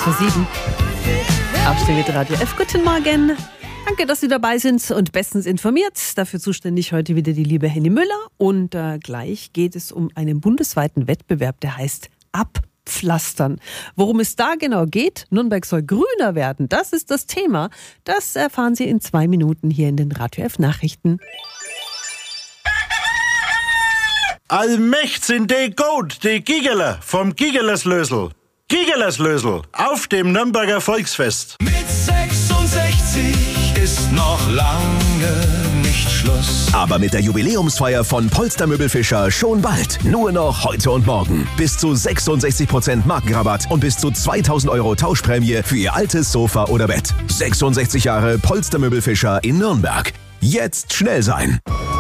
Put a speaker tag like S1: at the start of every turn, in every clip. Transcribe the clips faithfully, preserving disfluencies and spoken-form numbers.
S1: vor sieben. Aufstehen mit Radio F. Guten Morgen. Danke, dass Sie dabei sind und bestens informiert. Dafür zuständig heute wieder die liebe Henny Müller. Und äh, gleich geht es um einen bundesweiten Wettbewerb, der heißt Abpflastern. Worum es da genau geht, Nürnberg soll grüner werden, das ist das Thema. Das erfahren Sie in zwei Minuten hier in den Radio F Nachrichten.
S2: Allmächt sind die gut, die Gigerler vom Gigerlerslösel. Gigerlerslösel auf dem Nürnberger Volksfest.
S3: Mit sechsundsechzig ist noch lange nicht Schluss.
S4: Aber mit der Jubiläumsfeier von Polster Möbelfischer schon bald. Nur noch heute und morgen. Bis zu sechsundsechzig Prozent Markenrabatt und bis zu zweitausend Euro Tauschprämie für Ihr altes Sofa oder Bett. sechsundsechzig Jahre Polster Möbelfischer in Nürnberg. Jetzt schnell sein.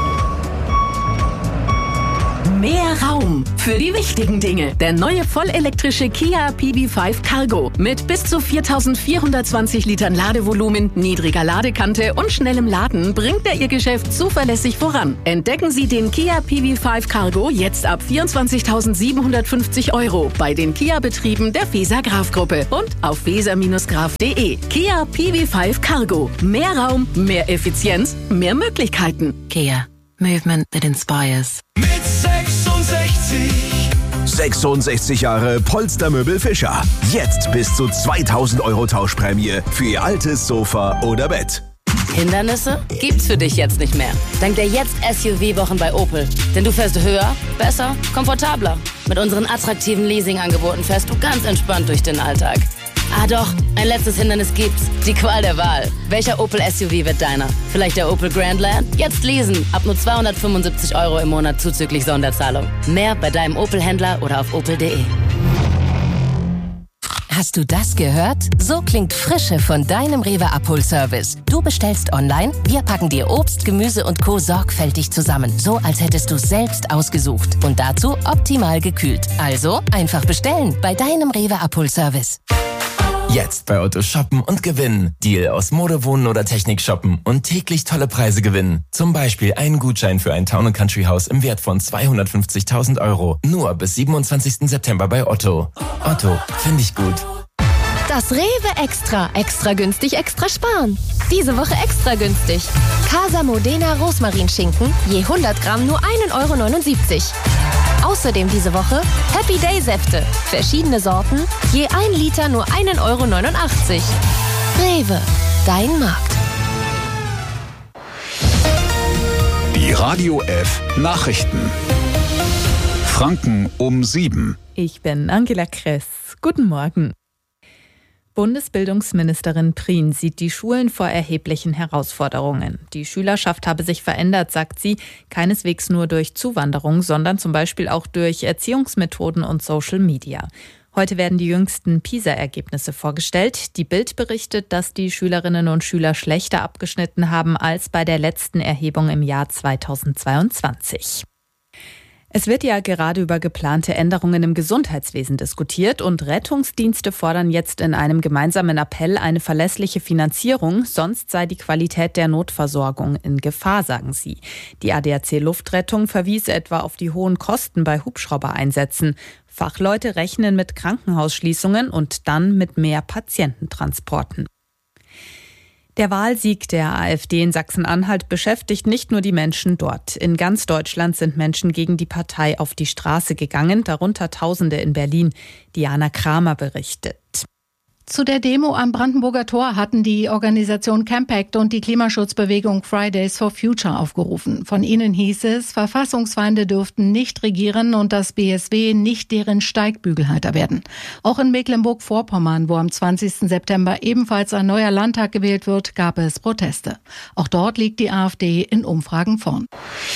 S5: Mehr Raum für die wichtigen Dinge. Der neue vollelektrische Kia P V fünf Cargo mit bis zu viertausendvierhundertzwanzig Litern Ladevolumen, niedriger Ladekante und schnellem Laden bringt er Ihr Geschäft zuverlässig voran. Entdecken Sie den Kia P V fünf Cargo jetzt ab vierundzwanzigtausendsiebenhundertfünfzig Euro bei den Kia-Betrieben der Weser Graf Gruppe und auf weser graf punkt de. Kia P V fünf Cargo. Mehr Raum, mehr Effizienz, mehr Möglichkeiten.
S6: Kia. Movement that inspires.
S3: Mit sechsundsechzig.
S4: sechsundsechzig Jahre Polster Möbelfischer. Jetzt bis zu zweitausend Euro Tauschprämie für Ihr altes Sofa oder Bett.
S6: Hindernisse gibt's für dich jetzt nicht mehr. Dank der Jetzt-S U V-Wochen bei Opel. Denn du fährst höher, besser, komfortabler. Mit unseren attraktiven Leasing-Angeboten fährst du ganz entspannt durch den Alltag. Ah doch, ein letztes Hindernis gibt's. Die Qual der Wahl. Welcher Opel S U V wird deiner? Vielleicht der Opel Grandland? Jetzt leasen. Ab nur zweihundertfünfundsiebzig Euro im Monat zuzüglich Sonderzahlung. Mehr bei deinem Opel-Händler oder auf opel punkt de.
S7: Hast du das gehört? So klingt Frische von deinem Rewe Abholservice. Du bestellst online, wir packen dir Obst, Gemüse und Co. sorgfältig zusammen. So, als hättest du selbst ausgesucht. Und dazu optimal gekühlt. Also einfach bestellen bei deinem Rewe Abholservice.
S8: Jetzt bei Otto shoppen und gewinnen. Deal aus Mode, Wohnen oder Technik shoppen und täglich tolle Preise gewinnen. Zum Beispiel einen Gutschein für ein Town and Country Haus im Wert von zweihundertfünfzigtausend Euro. Nur bis siebenundzwanzigsten September bei Otto. Otto, finde ich gut.
S9: Das Rewe Extra. Extra günstig, extra sparen. Diese Woche extra günstig. Casa Modena Rosmarinschinken. Je hundert Gramm nur ein Euro neunundsiebzig. Außerdem diese Woche Happy Day Säfte. Verschiedene Sorten. Je ein Liter nur ein Euro neunundachtzig. Rewe. Dein Markt.
S10: Die Radio F Nachrichten. Franken um sieben.
S11: Ich bin Angela Kress. Guten Morgen. Bundesbildungsministerin Prien sieht die Schulen vor erheblichen Herausforderungen. Die Schülerschaft habe sich verändert, sagt sie, keineswegs nur durch Zuwanderung, sondern zum Beispiel auch durch Erziehungsmethoden und Social Media. Heute werden die jüngsten PISA-Ergebnisse vorgestellt. Die Bild berichtet, dass die Schülerinnen und Schüler schlechter abgeschnitten haben als bei der letzten Erhebung im Jahr zweitausendzweiundzwanzig. Es wird ja gerade über geplante Änderungen im Gesundheitswesen diskutiert und Rettungsdienste fordern jetzt in einem gemeinsamen Appell eine verlässliche Finanzierung, sonst sei die Qualität der Notversorgung in Gefahr, sagen sie. Die A D A C Luftrettung verwies etwa auf die hohen Kosten bei Hubschraubereinsätzen. Fachleute rechnen mit Krankenhausschließungen und dann mit mehr Patiententransporten. Der Wahlsieg der AfD in Sachsen-Anhalt beschäftigt nicht nur die Menschen dort. In ganz Deutschland sind Menschen gegen die Partei auf die Straße gegangen, darunter Tausende in Berlin. Diana Kramer berichtet.
S12: Zu der Demo am Brandenburger Tor hatten die Organisation Campact und die Klimaschutzbewegung Fridays for Future aufgerufen. Von ihnen hieß es, Verfassungsfeinde dürften nicht regieren und das B S W nicht deren Steigbügelhalter werden. Auch in Mecklenburg-Vorpommern, wo am zwanzigsten September ebenfalls ein neuer Landtag gewählt wird, gab es Proteste. Auch dort liegt die AfD in Umfragen vorn.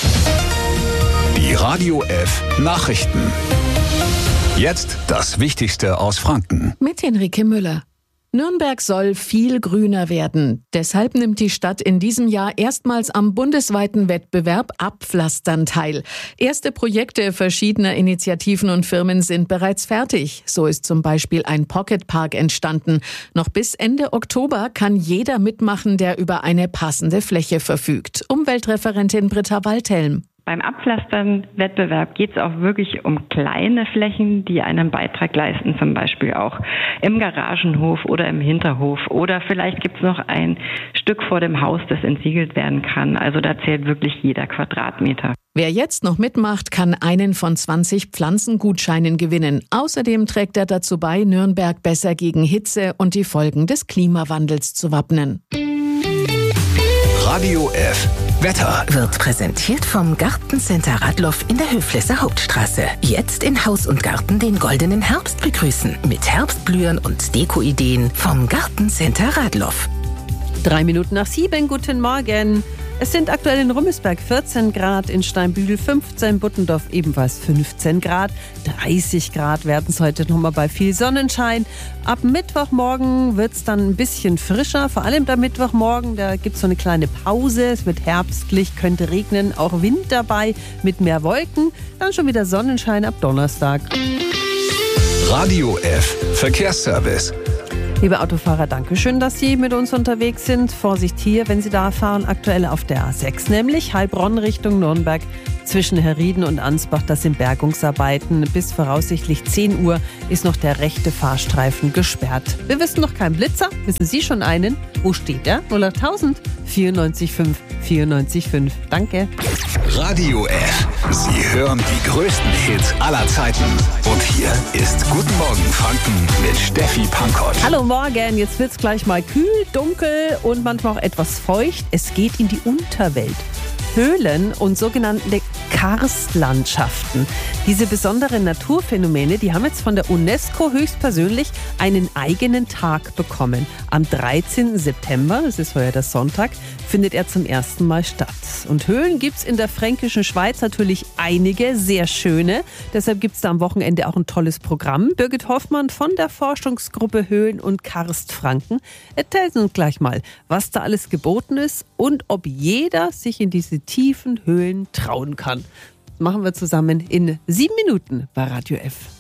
S10: Die Radio F Nachrichten. Jetzt das Wichtigste aus Franken.
S5: Mit Henrike Müller. Nürnberg soll viel grüner werden. Deshalb nimmt die Stadt in diesem Jahr erstmals am bundesweiten Wettbewerb Abpflastern teil. Erste Projekte verschiedener Initiativen und Firmen sind bereits fertig. So ist zum Beispiel ein Pocketpark entstanden. Noch bis Ende Oktober kann jeder mitmachen, der über eine passende Fläche verfügt. Umweltreferentin Britta Waldhelm.
S13: Beim Abpflastern-Wettbewerb geht es auch wirklich um kleine Flächen, die einen Beitrag leisten, zum Beispiel auch im Garagenhof oder im Hinterhof. Oder vielleicht gibt es noch ein Stück vor dem Haus, das entsiegelt werden kann. Also da zählt wirklich jeder Quadratmeter.
S5: Wer jetzt noch mitmacht, kann einen von zwanzig Pflanzengutscheinen gewinnen. Außerdem trägt er dazu bei, Nürnberg besser gegen Hitze und die Folgen des Klimawandels zu wappnen.
S10: Radio F. Wetter
S14: wird präsentiert vom Gartencenter Radloff in der Höflesser Hauptstraße. Jetzt in Haus und Garten den goldenen Herbst begrüßen. Mit Herbstblühen und Dekoideen vom Gartencenter Radloff.
S1: Drei Minuten nach sieben, guten Morgen. Es sind aktuell in Rummelsberg vierzehn Grad, in Steinbühl fünfzehn, Buttendorf ebenfalls fünfzehn Grad. dreißig Grad werden es heute nochmal bei viel Sonnenschein. Ab Mittwochmorgen wird es dann ein bisschen frischer, vor allem am Mittwochmorgen. Da gibt es so eine kleine Pause, es wird herbstlich, könnte regnen, auch Wind dabei mit mehr Wolken. Dann schon wieder Sonnenschein ab Donnerstag.
S10: Radio F. Verkehrsservice.
S1: Liebe Autofahrer, danke schön, dass Sie mit uns unterwegs sind. Vorsicht hier, wenn Sie da fahren, aktuell auf der A sechs, nämlich Heilbronn Richtung Nürnberg. Zwischen Herrieden und Ansbach, das sind Bergungsarbeiten. Bis voraussichtlich zehn Uhr ist noch der rechte Fahrstreifen gesperrt. Wir wissen noch keinen Blitzer. Wissen Sie schon einen? Wo steht der? null achttausend vierundneunzig fünf vierundneunzig fünf. Danke.
S10: Radio F. Sie hören die größten Hits aller Zeiten. Und hier ist Guten Morgen Franken mit Steffi Pankott.
S1: Hallo Morgen, jetzt wird es gleich mal kühl, dunkel und manchmal auch etwas feucht. Es geht in die Unterwelt. Höhlen und sogenannte Karstlandschaften. Diese besonderen Naturphänomene, die haben jetzt von der UNESCO höchstpersönlich einen eigenen Tag bekommen. Am dreizehnten September, das ist heuer der Sonntag, findet er zum ersten Mal statt. Und Höhlen gibt es in der fränkischen Schweiz natürlich einige, sehr schöne. Deshalb gibt es da am Wochenende auch ein tolles Programm. Birgit Hoffmann von der Forschungsgruppe Höhlen und Karst Franken erzählt uns gleich mal, was da alles geboten ist und ob jeder sich in diese tiefen Höhlen trauen kann. Das machen wir zusammen in sieben Minuten bei Radio F.